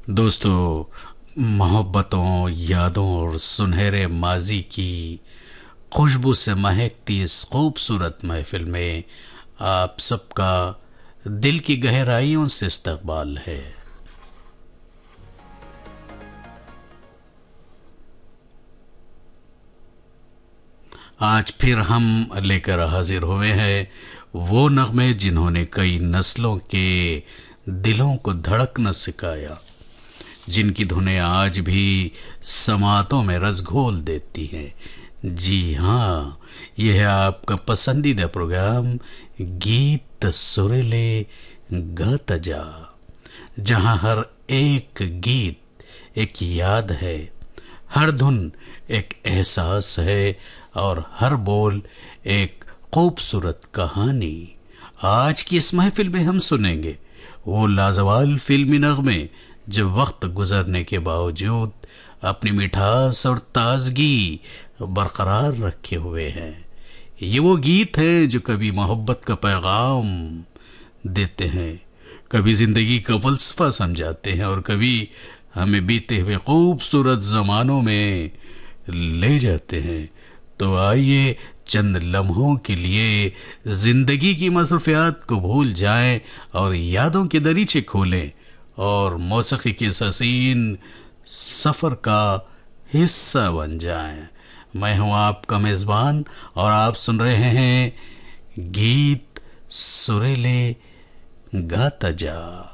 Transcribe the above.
दोस्तों, मोहब्बतों, यादों और सुनहरे माजी की खुशबू से महकती इस खूबसूरत महफिल में आप सबका दिल की गहराइयों से इस्तकबाल है। आज फिर हम लेकर हाजिर हुए हैं वो नगमे जिन्होंने कई नस्लों के दिलों को धड़कना सिखाया, जिनकी धुनें आज भी समातों में रस घोल देती हैं। जी हाँ, यह है आपका पसंदीदा प्रोग्राम गीत सुरीले गाता जा, जहाँ हर एक गीत एक याद है, हर धुन एक एहसास है और हर बोल एक खूबसूरत कहानी। आज की इस महफिल में हम सुनेंगे वो लाजवाब फिल्मी नगमे जो वक्त गुजरने के बावजूद अपनी मिठास और ताजगी बरकरार रखे हुए हैं। ये वो गीत हैं जो कभी मोहब्बत का पैगाम देते हैं, कभी जिंदगी का फलसफा समझाते हैं और कभी हमें बीते हुए खूबसूरत जमानों में ले जाते हैं। तो आइए चंद लम्हों के लिए जिंदगी की मसरूफियात को भूल जाएं और यादों के दरीचे खोलें और मौसीकी के हसीन सफर का हिस्सा बन जाएं। मैं हूं आपका मेजबान और आप सुन रहे हैं गीत सुरीले गाता जा।